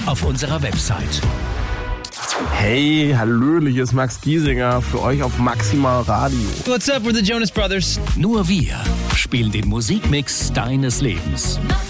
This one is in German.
auf unserer Website. Hey, hallöle, hier ist Max Giesinger für euch auf Maximal Radio. What's up, we're the Jonas Brothers. Nur wir spielen den Musikmix deines Lebens.